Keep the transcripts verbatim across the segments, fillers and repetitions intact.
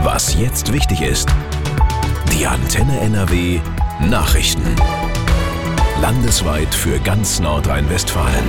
Was jetzt wichtig ist. Die Antenne N R W Nachrichten. Landesweit für ganz Nordrhein-Westfalen.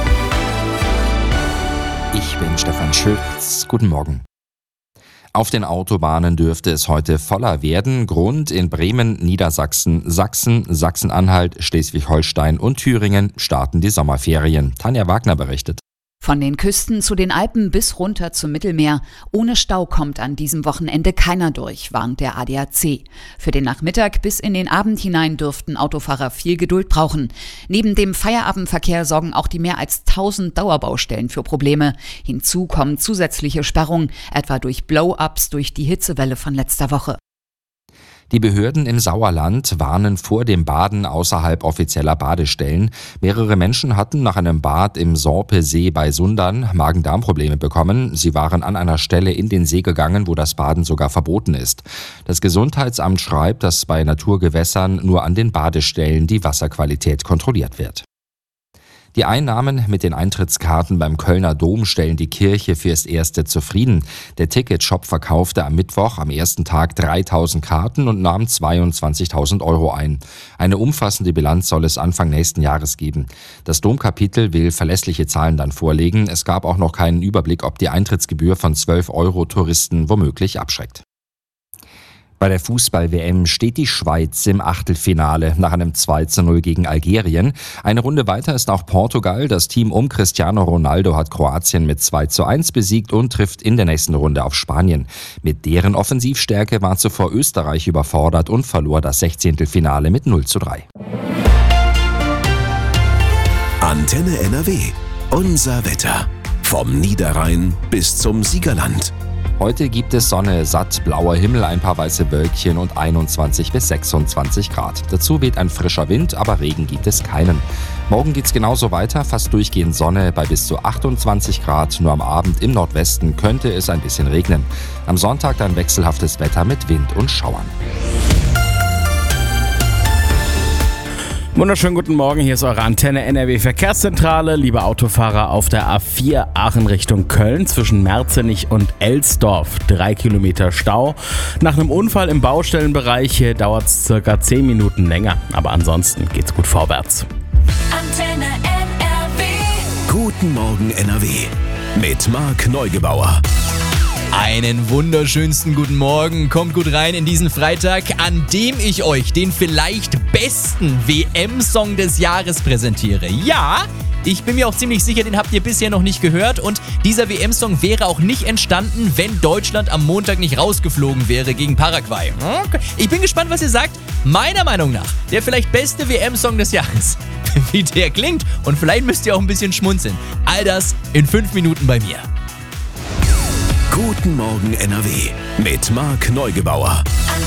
Ich bin Stefan Schütz. Guten Morgen. Auf den Autobahnen dürfte es heute voller werden. Grund: in Bremen, Niedersachsen, Sachsen, Sachsen-Anhalt, Schleswig-Holstein und Thüringen starten die Sommerferien. Tanja Wagner berichtet. Von den Küsten zu den Alpen bis runter zum Mittelmeer. Ohne Stau kommt an diesem Wochenende keiner durch, warnt der A D A C. Für den Nachmittag bis in den Abend hinein dürften Autofahrer viel Geduld brauchen. Neben dem Feierabendverkehr sorgen auch die mehr als tausend Dauerbaustellen für Probleme. Hinzu kommen zusätzliche Sperrungen, etwa durch Blow-ups durch die Hitzewelle von letzter Woche. Die Behörden im Sauerland warnen vor dem Baden außerhalb offizieller Badestellen. Mehrere Menschen hatten nach einem Bad im Sorpe-See bei Sundern Magen-Darm-Probleme bekommen. Sie waren an einer Stelle in den See gegangen, wo das Baden sogar verboten ist. Das Gesundheitsamt schreibt, dass bei Naturgewässern nur an den Badestellen die Wasserqualität kontrolliert wird. Die Einnahmen mit den Eintrittskarten beim Kölner Dom stellen die Kirche fürs Erste zufrieden. Der Ticketshop verkaufte am Mittwoch, am ersten Tag, dreitausend Karten und nahm zweiundzwanzigtausend Euro ein. Eine umfassende Bilanz soll es Anfang nächsten Jahres geben. Das Domkapitel will verlässliche Zahlen dann vorlegen. Es gab auch noch keinen Überblick, ob die Eintrittsgebühr von zwölf Euro Touristen womöglich abschreckt. Bei der Fußball-W M steht die Schweiz im Achtelfinale nach einem zwei zu null gegen Algerien. Eine Runde weiter ist auch Portugal. Das Team um Cristiano Ronaldo hat Kroatien mit zwei zu eins besiegt und trifft in der nächsten Runde auf Spanien. Mit deren Offensivstärke war zuvor Österreich überfordert und verlor das Sechzehntelfinale mit null zu drei. Antenne N R W. Unser Wetter. Vom Niederrhein bis zum Siegerland. Heute gibt es Sonne, satt blauer Himmel, ein paar weiße Wölkchen und einundzwanzig bis sechsundzwanzig Grad. Dazu weht ein frischer Wind, aber Regen gibt es keinen. Morgen geht's genauso weiter, fast durchgehend Sonne bei bis zu achtundzwanzig Grad. Nur am Abend im Nordwesten könnte es ein bisschen regnen. Am Sonntag dann wechselhaftes Wetter mit Wind und Schauern. Wunderschönen guten Morgen, hier ist eure Antenne N R W Verkehrszentrale. Liebe Autofahrer auf der A vier Aachen Richtung Köln zwischen Merzenich und Elsdorf. Drei Kilometer Stau. Nach einem Unfall im Baustellenbereich dauert es circa zehn Minuten länger. Aber ansonsten geht's gut vorwärts. Antenne N R W. Guten Morgen N R W. Mit Marc Neugebauer. Einen wunderschönsten guten Morgen. Kommt gut rein in diesen Freitag, an dem ich euch den vielleicht besten W M-Song des Jahres präsentiere. Ja, ich bin mir auch ziemlich sicher, den habt ihr bisher noch nicht gehört. Und dieser W M-Song wäre auch nicht entstanden, wenn Deutschland am Montag nicht rausgeflogen wäre gegen Paraguay. Ich bin gespannt, was ihr sagt. Meiner Meinung nach der vielleicht beste W M-Song des Jahres. Wie der klingt, und vielleicht müsst ihr auch ein bisschen schmunzeln. All das in fünf Minuten bei mir. Guten Morgen N R W mit Marc Neugebauer.